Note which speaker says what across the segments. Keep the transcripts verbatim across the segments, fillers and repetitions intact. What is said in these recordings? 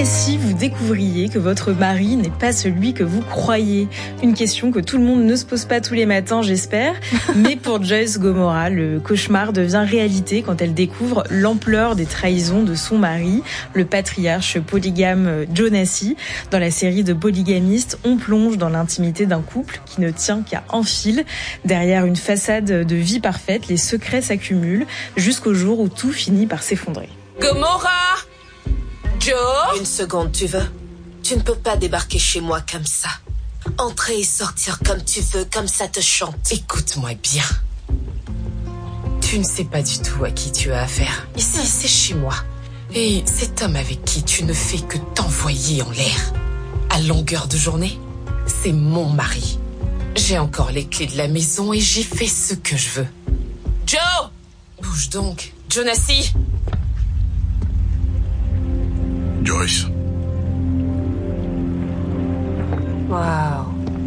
Speaker 1: Et si vous découvriez que votre mari n'est pas celui que vous croyez? Une question que tout le monde ne se pose pas tous les matins, j'espère. Mais pour Joyce Gomorrah, le cauchemar devient réalité quand elle découvre l'ampleur des trahisons de son mari, le patriarche polygame Jonassi. Dans la série de Polygamiste, on plonge dans l'intimité d'un couple qui ne tient qu'à un fil. Derrière une façade de vie parfaite, les secrets s'accumulent jusqu'au jour où tout finit par s'effondrer.
Speaker 2: Gomorrah! Joe?
Speaker 3: Une seconde, tu veux? Tu ne peux pas débarquer chez moi comme ça. Entrer et sortir comme tu veux, comme ça te chante.
Speaker 2: Écoute-moi bien. Tu ne sais pas du tout à qui tu as affaire. Ici, c'est chez moi. Et cet homme avec qui tu ne fais que t'envoyer en l'air, à longueur de journée, c'est mon mari. J'ai encore les clés de la maison et j'y fais ce que je veux. Joe! Bouge donc, Jonassi!
Speaker 4: Joyce.
Speaker 2: Waouh.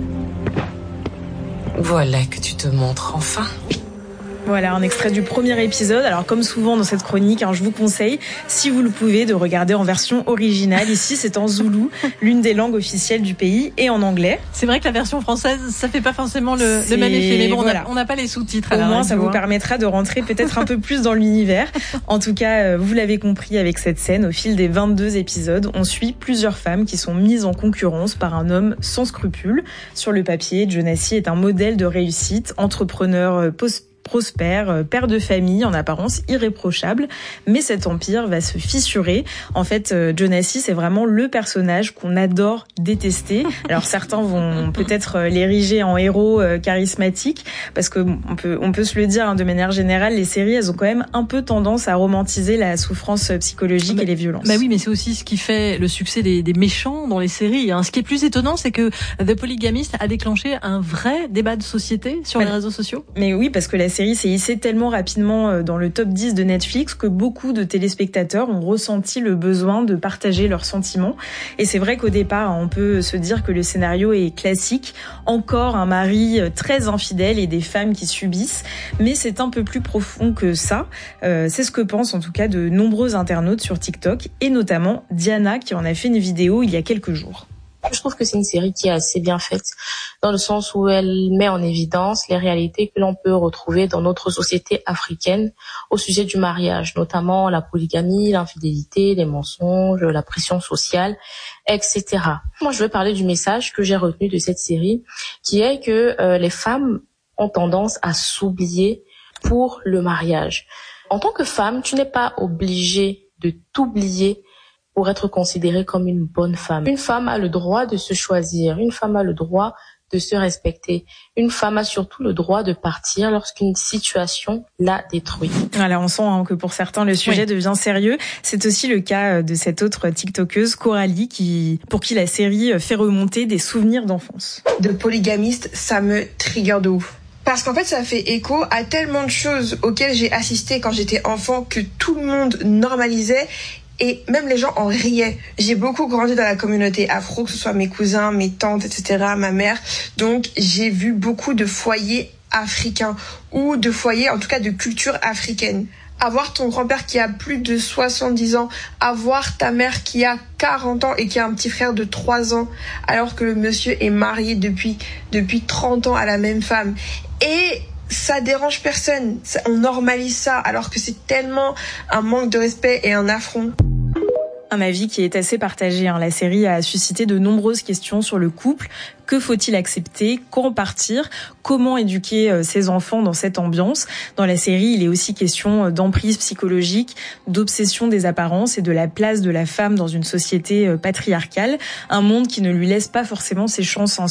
Speaker 2: Voilà que tu te montres enfin.
Speaker 1: Voilà, un extrait du premier épisode. Alors, comme souvent dans cette chronique, hein, je vous conseille, si vous le pouvez, de regarder en version originale. Ici, c'est en zoulou, l'une des langues officielles du pays, et en anglais.
Speaker 5: C'est vrai que la version française, ça fait pas forcément le, le même effet. Mais bon, voilà. on n'a pas les sous-titres.
Speaker 1: Au
Speaker 5: à la
Speaker 1: moins,
Speaker 5: radio,
Speaker 1: ça vous
Speaker 5: hein.
Speaker 1: permettra de rentrer peut-être un peu plus dans l'univers. En tout cas, vous l'avez compris avec cette scène, au fil des vingt-deux épisodes, on suit plusieurs femmes qui sont mises en concurrence par un homme sans scrupules. Sur le papier, Jonassi est un modèle de réussite, entrepreneur post prospère, père de famille, en apparence irréprochable, mais cet empire va se fissurer. En fait, Jonassi, c'est vraiment le personnage qu'on adore détester. Alors certains vont peut-être l'ériger en héros charismatique, parce que on peut, on peut se le dire, hein, de manière générale, les séries, elles ont quand même un peu tendance à romantiser la souffrance psychologique bah, et les violences.
Speaker 5: Bah oui, mais c'est aussi ce qui fait le succès des, des méchants dans les séries. Hein. Ce qui est plus étonnant, c'est que The Polygamist a déclenché un vrai débat de société sur bah, les réseaux sociaux.
Speaker 1: Mais oui, parce que la série s'est hissée tellement rapidement dans le top dix de Netflix que beaucoup de téléspectateurs ont ressenti le besoin de partager leurs sentiments. Et c'est vrai qu'au départ, on peut se dire que le scénario est classique. Encore un mari très infidèle et des femmes qui subissent. Mais c'est un peu plus profond que ça. Euh, c'est ce que pensent en tout cas de nombreux internautes sur TikTok, et notamment Diana qui en a fait une vidéo il y a quelques jours.
Speaker 6: Je trouve que c'est une série qui est assez bien faite, dans le sens où elle met en évidence les réalités que l'on peut retrouver dans notre société africaine au sujet du mariage, notamment la polygamie, l'infidélité, les mensonges, la pression sociale, et cetera. Moi, je veux parler du message que j'ai retenu de cette série, qui est que euh, les femmes ont tendance à s'oublier pour le mariage. En tant que femme, tu n'es pas obligée de t'oublier pour être considérée comme une bonne femme. Une femme a le droit de se choisir, une femme a le droit de se respecter. Une femme a surtout le droit de partir lorsqu'une situation la détruit.
Speaker 1: Alors on sent hein, que pour certains le sujet oui. devient sérieux. C'est aussi le cas de cette autre TikTokeuse, Coralie, qui, pour qui la série fait remonter des souvenirs d'enfance.
Speaker 7: De Polygamiste, ça me trigger de ouf. Parce qu'en fait, ça fait écho à tellement de choses auxquelles j'ai assisté quand j'étais enfant que tout le monde normalisait. Et même les gens en riaient. J'ai beaucoup grandi dans la communauté afro, que ce soit mes cousins, mes tantes, et cetera, ma mère. Donc, j'ai vu beaucoup de foyers africains ou de foyers, en tout cas, de culture africaine. Avoir ton grand-père qui a plus de soixante-dix ans, avoir ta mère qui a quarante ans et qui a un petit frère de trois ans, alors que le monsieur est marié depuis, depuis trente ans à la même femme. Et ça dérange personne, on normalise ça alors que c'est tellement un manque de respect et un affront.
Speaker 1: Un avis qui est assez partagé. Hein. La série a suscité de nombreuses questions sur le couple. Que faut-il accepter? Quand partir? Comment éduquer ses enfants dans cette ambiance? Dans la série, il est aussi question d'emprise psychologique, d'obsession des apparences et de la place de la femme dans une société patriarcale. Un monde qui ne lui laisse pas forcément ses chances. Hein.